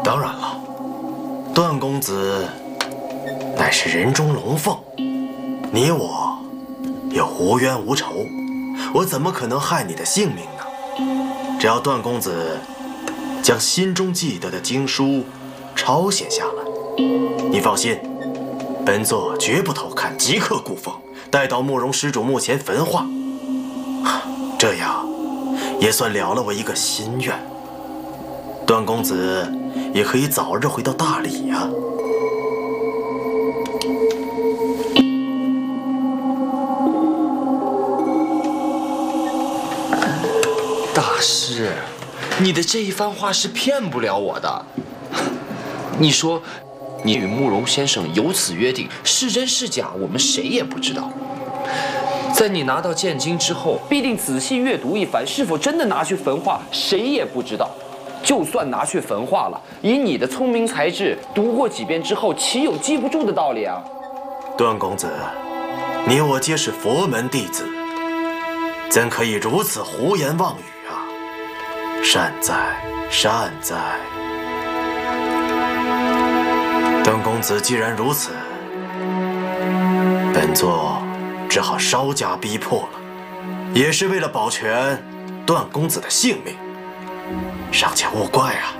当然了，段公子乃是人中龙凤，你我又无冤无仇，我怎么可能害你的性命呢？只要段公子将心中记得的经书抄写下来，你放心，本座绝不偷看，即刻固封，带到慕容施主墓前焚化。这样也算了了我一个心愿。段公子也可以早日回到大理呀。 大师，你的这一番话是骗不了我的。你说，你与慕容先生有此约定，是真是假，我们谁也不知道。在你拿到剑经之后，必定仔细阅读一番，是否真的拿去焚化，谁也不知道。就算拿去焚化了，以你的聪明才智，读过几遍之后，岂有记不住的道理啊？ 段公子，你我皆是佛门弟子，怎可以如此胡言妄语啊？善哉，善哉。段公子既然如此，本座只好稍加逼迫了，也是为了保全段公子的性命，尚且勿怪啊。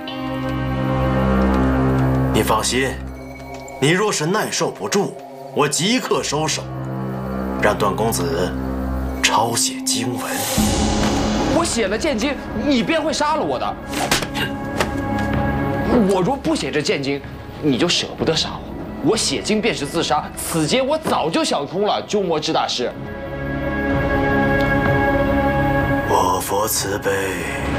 你放心，你若是耐受不住，我即刻收手，让段公子抄写经文。 我写了剑经，你便会杀了我的。我若不写这剑经，你就舍不得杀我。我写经便是自杀，此劫我早就想通了。鸠摩智大师， 我佛慈悲。